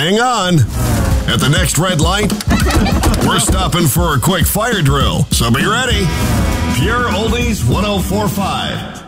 hang on. At the next red light, we're stopping for a quick fire drill, so be ready. Pure Oldies 1045.